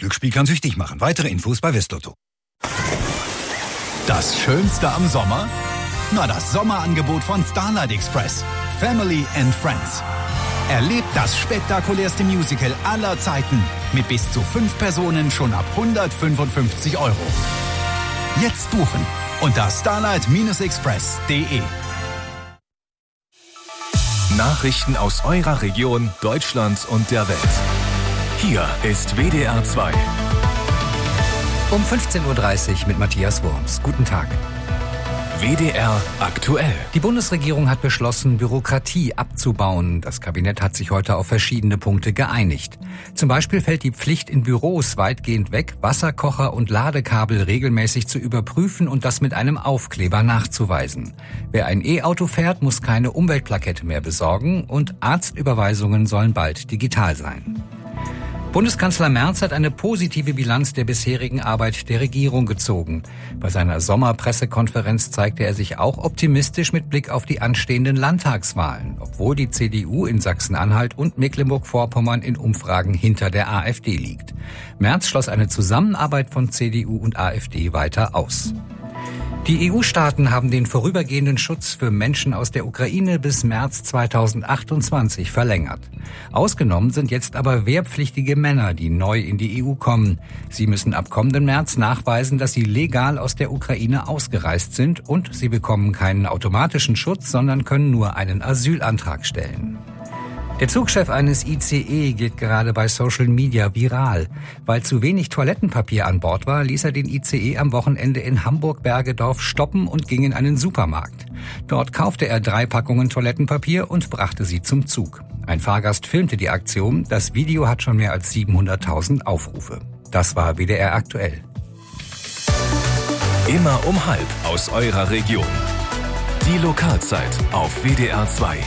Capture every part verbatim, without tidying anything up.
Glücksspiel kann süchtig machen. Weitere Infos bei Westotto. Das Schönste am Sommer? Na, das Sommerangebot von Starlight Express. Family and Friends. Erlebt das spektakulärste Musical aller Zeiten mit bis zu fünf Personen schon ab hundertfünfundfünfzig Euro. Jetzt buchen unter starlight express punkt de. Nachrichten aus eurer Region, Deutschland und der Welt. Hier ist W D R zwei. Um fünfzehn Uhr dreißig mit Matthias Wurms. Guten Tag. W D R aktuell. Die Bundesregierung hat beschlossen, Bürokratie abzubauen. Das Kabinett hat sich heute auf verschiedene Punkte geeinigt. Zum Beispiel fällt die Pflicht in Büros weitgehend weg, Wasserkocher und Ladekabel regelmäßig zu überprüfen und das mit einem Aufkleber nachzuweisen. Wer ein E-Auto fährt, muss keine Umweltplakette mehr besorgen und Arztüberweisungen sollen bald digital sein. Bundeskanzler Merz hat eine positive Bilanz der bisherigen Arbeit der Regierung gezogen. Bei seiner Sommerpressekonferenz zeigte er sich auch optimistisch mit Blick auf die anstehenden Landtagswahlen, obwohl die C D U in Sachsen-Anhalt und Mecklenburg-Vorpommern in Umfragen hinter der AfD liegt. Merz schloss eine Zusammenarbeit von C D U und AfD weiter aus. Die E U-Staaten haben den vorübergehenden Schutz für Menschen aus der Ukraine bis März zweitausendachtundzwanzig verlängert. Ausgenommen sind jetzt aber wehrpflichtige Männer, die neu in die E U kommen. Sie müssen ab kommenden März nachweisen, dass sie legal aus der Ukraine ausgereist sind und sie bekommen keinen automatischen Schutz, sondern können nur einen Asylantrag stellen. Der Zugchef eines I C E geht gerade bei Social Media viral. Weil zu wenig Toilettenpapier an Bord war, ließ er den I C E am Wochenende in Hamburg-Bergedorf stoppen und ging in einen Supermarkt. Dort kaufte er drei Packungen Toilettenpapier und brachte sie zum Zug. Ein Fahrgast filmte die Aktion. Das Video hat schon mehr als siebenhunderttausend Aufrufe. Das war W D R aktuell. Immer um halb aus eurer Region. Die Lokalzeit auf W D R zwei.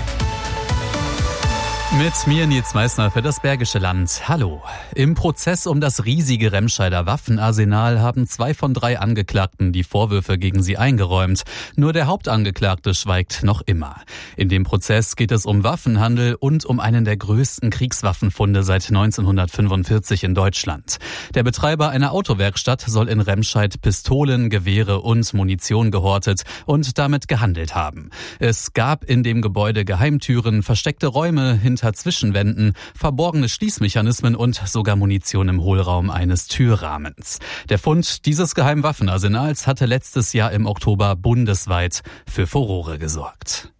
Mit mir Nils Meissner für das Bergische Land. Hallo. Im Prozess um das riesige Remscheider Waffenarsenal haben zwei von drei Angeklagten die Vorwürfe gegen sie eingeräumt. Nur der Hauptangeklagte schweigt noch immer. In dem Prozess geht es um Waffenhandel und um einen der größten Kriegswaffenfunde seit neunzehnhundertfünfundvierzig in Deutschland. Der Betreiber einer Autowerkstatt soll in Remscheid Pistolen, Gewehre und Munition gehortet und damit gehandelt haben. Es gab in dem Gebäude Geheimtüren, versteckte Räume hinter Zwischenwänden, verborgene Schließmechanismen und sogar Munition im Hohlraum eines Türrahmens. Der Fund dieses geheimen Waffenarsenals hatte letztes Jahr im Oktober bundesweit für Furore gesorgt.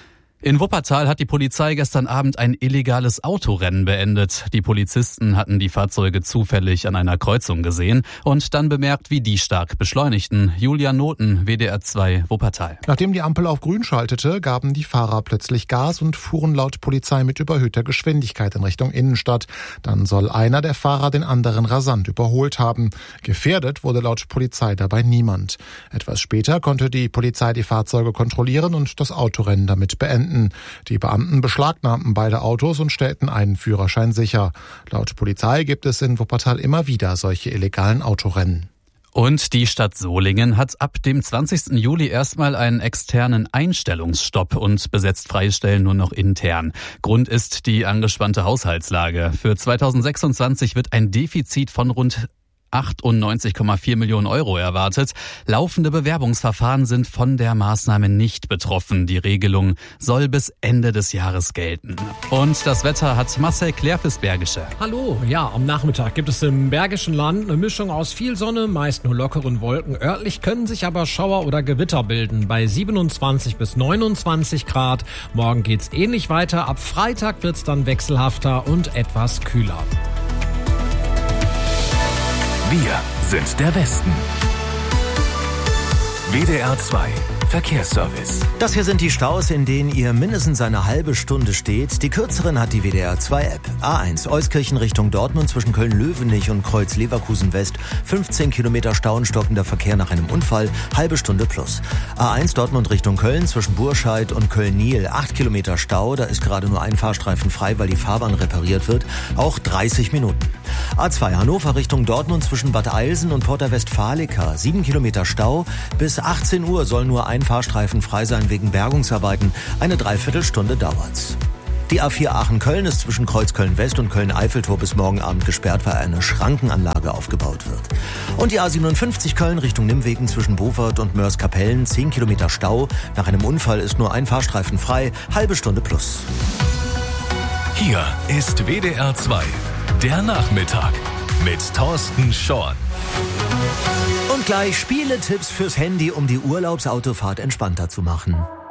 In Wuppertal hat die Polizei gestern Abend ein illegales Autorennen beendet. Die Polizisten hatten die Fahrzeuge zufällig an einer Kreuzung gesehen und dann bemerkt, wie die stark beschleunigten. Julian Noten, W D R zwei Wuppertal. Nachdem die Ampel auf grün schaltete, gaben die Fahrer plötzlich Gas und fuhren laut Polizei mit überhöhter Geschwindigkeit in Richtung Innenstadt. Dann soll einer der Fahrer den anderen rasant überholt haben. Gefährdet wurde laut Polizei dabei niemand. Etwas später konnte die Polizei die Fahrzeuge kontrollieren und das Autorennen damit beenden. Die Beamten beschlagnahmten beide Autos und stellten einen Führerschein sicher. Laut Polizei gibt es in Wuppertal immer wieder solche illegalen Autorennen. Und die Stadt Solingen hat ab dem zwanzigsten Juli erstmal einen externen Einstellungsstopp und besetzt freie Stellen nur noch intern. Grund ist die angespannte Haushaltslage. Für zweitausendsechsundzwanzig wird ein Defizit von rund achtundneunzig Komma vier Millionen Euro erwartet. Laufende Bewerbungsverfahren sind von der Maßnahme nicht betroffen. Die Regelung soll bis Ende des Jahres gelten. Und das Wetter hat Marcel Claire fürs Bergische. Hallo, ja, am Nachmittag gibt es im Bergischen Land eine Mischung aus viel Sonne, meist nur lockeren Wolken. Örtlich können sich aber Schauer oder Gewitter bilden, bei siebenundzwanzig bis neunundzwanzig Grad. Morgen geht's ähnlich weiter. Ab Freitag wird's dann wechselhafter und etwas kühler. Wir sind der Westen. W D R zwei Verkehrsservice. Das hier sind die Staus, in denen ihr mindestens eine halbe Stunde steht. Die kürzeren hat die W D R zwei App. A eins Euskirchen Richtung Dortmund zwischen Köln-Löwenich und Kreuz-Leverkusen West. fünfzehn Kilometer Stau und stockender Verkehr nach einem Unfall. Halbe Stunde plus. A eins Dortmund Richtung Köln zwischen Burscheid und Köln-Niel. acht Kilometer Stau. Da ist gerade nur ein Fahrstreifen frei, weil die Fahrbahn repariert wird. Auch dreißig Minuten. A zwei Hannover Richtung Dortmund zwischen Bad Eilsen und Porta Westfalica. sieben Kilometer Stau. Bis achtzehn Uhr soll nur ein Fahrstreifen frei sein wegen Bergungsarbeiten. Eine Dreiviertelstunde dauert's. Die A vier Aachen-Köln ist zwischen Kreuzköln-West und Köln-Eiffeltor bis morgen Abend gesperrt, weil eine Schrankenanlage aufgebaut wird. Und die A siebenundfünfzig Köln Richtung Nimwegen zwischen Beaufort und Mörs-Kapellen, zehn Kilometer Stau. Nach einem Unfall ist nur ein Fahrstreifen frei, halbe Stunde plus. Hier ist W D R zwei, der Nachmittag mit Thorsten Schorn. Und gleich Spieletipps fürs Handy, um die Urlaubsautofahrt entspannter zu machen.